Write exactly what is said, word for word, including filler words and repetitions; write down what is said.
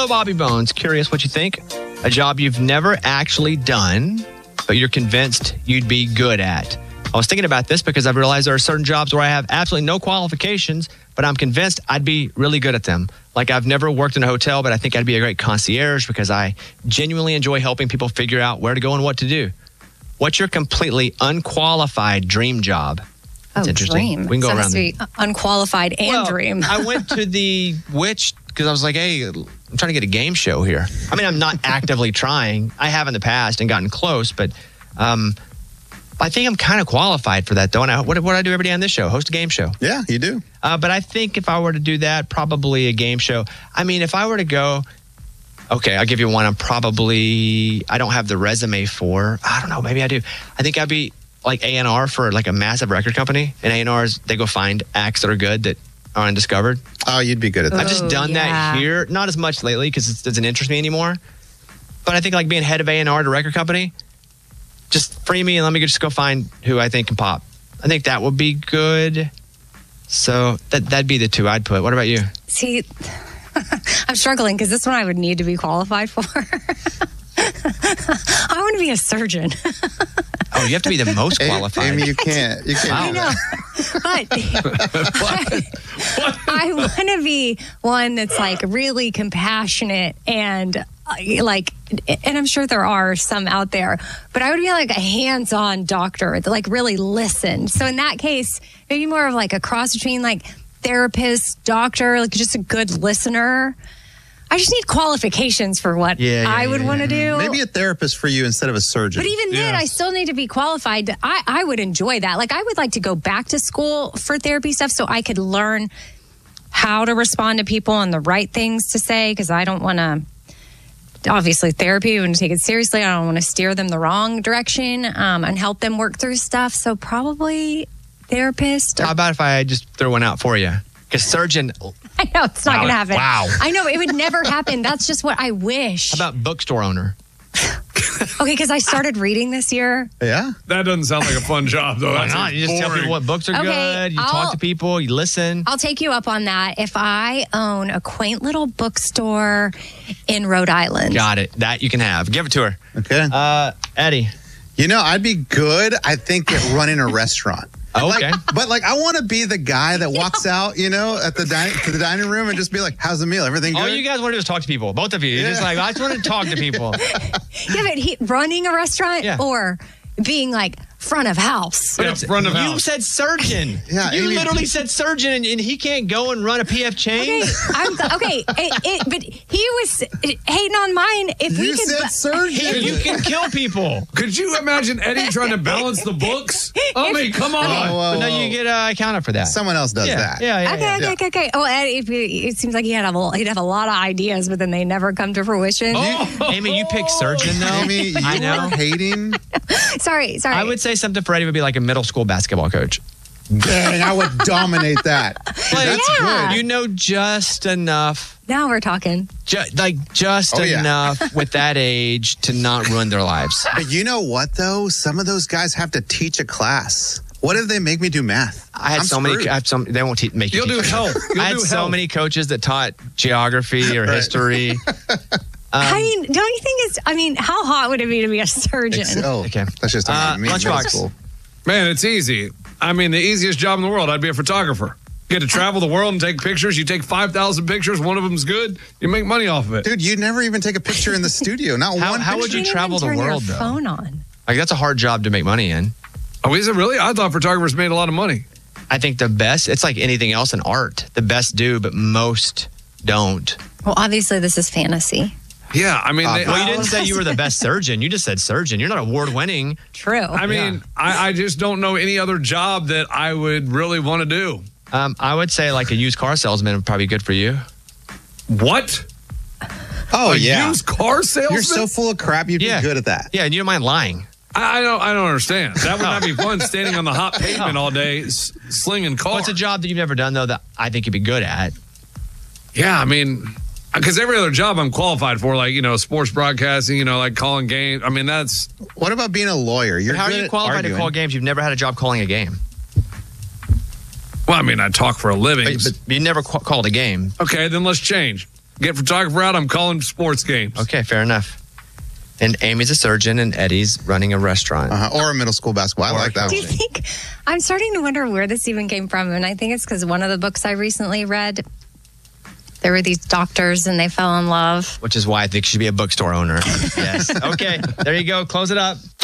Hello, Bobby Bones. Curious what you think. A job you've never actually done, but you're convinced you'd be good at. I was thinking about this because I've realized there are certain jobs where I have absolutely no qualifications, but I'm convinced I'd be really good at them. Like I've never worked in a hotel, but I think I'd be a great concierge because I genuinely enjoy helping people figure out where to go and what to do. What's your completely unqualified dream job? That's oh, interesting. Dream. We can go so around. It has to be unqualified and well, dream. I went to the Witch because I was like, hey, I'm trying to get a game show here. I mean, I'm not actively trying. I have in the past and gotten close, but um, I think I'm kind of qualified for that, though. And I, what, what do I do every day on this show? Host a game show. Yeah, you do. Uh, but I think if I were to do that, probably a game show. I mean, if I were to go, okay, I'll give you one I'm probably, I don't have the resume for. I don't know, maybe I do. I think I'd be like A and R for like a massive record company. And A and R's, they go find acts that are good that are undiscovered. Oh, you'd be good at that. I've just done yeah. that here. Not as much lately because it doesn't interest me anymore. But I think like being head of A and R at a record company, just free me and let me just go find who I think can pop. I think that would be good. So that, that'd be the two I'd put. What about you? See, I'm struggling because this one I would need to be qualified for. I want to be a surgeon. Oh, you have to be the most qualified. Amy, you can't. You can't. I know. But I, I want to be one that's like really compassionate and uh, like, and I'm sure there are some out there, but I would be like a hands-on doctor that like really listened. So in that case, maybe more of like a cross between like therapist, doctor, like just a good listener. I just need qualifications for what Yeah, yeah, I would yeah, want to yeah. do. Maybe a therapist for you instead of a surgeon. But even then, Yeah. I still need to be qualified. To, I, I would enjoy that. Like, I would like to go back to school for therapy stuff so I could learn how to respond to people and the right things to say, because I don't want to, obviously, therapy, I want to take it seriously. I don't want to steer them the wrong direction um, and help them work through stuff. So probably therapist. Or, How about if I just throw one out for you? Because surgeon, I know, it's not Wow. going to happen. Wow. I know, it would never happen. That's just what I wish. how about bookstore owner? Okay, because I started reading this year. yeah. That doesn't sound like a fun job, though. Why That not? sounds You just tell boring. people what books are Okay, good. You I'll- talk to people. You listen. I'll take you up on that. If I own a quaint little bookstore in Rhode Island. Got it. That you can have. Give it to her. Okay. Uh, Eddie. You know, I'd be good, I think, at running a restaurant. Oh, Like, okay. but like, I want to be the guy that walks out, you know, at the dining to the dining room and just be like, "How's the meal? Everything good?" All you guys want to do is talk to people. Both of you. You're just Yeah. like, I just want to talk to people. Yeah, but he, running a restaurant Yeah. or being like front of house. Yeah, front of you house. said surgeon. Yeah, you Amy- literally said surgeon, and, and he can't go and run a P F chain. Okay, I'm, okay, it, it, but he was hating on mine. If we You could, said surgeon. You can kill people. Could you imagine Eddie trying to balance the books? I mean, come on. Oh, whoa, But no, whoa. you get uh, accounted for that. Someone else does yeah. that. Yeah, yeah, Okay, yeah. okay, okay, okay. Oh, and it, it seems like he had a, he'd have a lot of ideas, but then they never come to fruition. Oh. Amy, you pick surgeon though. Amy, you I know. are hating. Sorry, sorry. I would say something for Eddie would be like a middle school basketball coach. Dang, I would dominate that. Like, That's Yeah. good. You know just enough, Now we're talking. ju- like just Oh, yeah. enough with that age to not ruin their lives. But you know what, though? Some of those guys have to teach a class. What if they make me do math? I had I'm so many. screwed. I have some. They won't te- make you. You'll do teach health. You'll I had do so health. many coaches that taught geography or Right. history. I mean, don't you think it's, I mean, how hot would it be to be a surgeon? Oh, Okay. That's just Uh, uh, me. in middle Lunchbox. school. Man, it's easy. I mean, the easiest job in the world, I'd be a photographer. Get to travel the world and take pictures. You take five thousand pictures, one of them's good, you make money off of it. Dude, you never even take a picture in the studio. Not How- one how picture. would you Can't travel even the turn world, your though? phone on. Like that's a hard job to make money in. Oh, is it really? I thought photographers made a lot of money. I think the best. It's like anything else in art. The best do, but most don't. Well, obviously, this is fantasy. Yeah, I mean, Uh, they, Well, you I, didn't say you were the best surgeon. You just said surgeon. You're not award winning. True. I mean, I, I just don't know any other job that I would really want to do. Um, I would say like a used car salesman would probably be good for you. What? Oh, a yeah. used car salesman? You're so full of crap, you'd Yeah. be good at that. Yeah, and you don't mind lying. I, I don't. I don't understand. That would not be fun, standing on the hot pavement all day, s- slinging cars. What's a job that you've never done though that I think you'd be good at? Yeah, I mean, because every other job I'm qualified for, like you know, sports broadcasting, you know, like calling games. I mean, that's What about being a lawyer? You're How are good you at qualified arguing. to call games? You've never had a job calling a game. well. I mean, I talk for a living. But, but you never qu- called a game. Okay, then let's change. Get photographer out. I'm calling sports games. Okay, fair enough. And Amy's a surgeon, and Eddie's running a restaurant. Uh-huh. Or a middle school basketball. I like that Do you one. think, I'm starting to wonder where this even came from. And I think it's because one of the books I recently read, there were these doctors and they fell in love. Which is why I think she should be a bookstore owner. Yes. Okay, there you go. Close it up.